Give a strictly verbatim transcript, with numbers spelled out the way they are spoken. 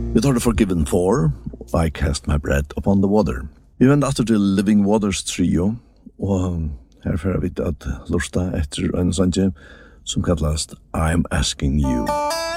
Vi tar det Forgiven For, I Cast My Bread Upon the Water. Vi vender aftur til Living Waters trio, og her får vi at lusta etter en sanje som kallast I'm Asking You.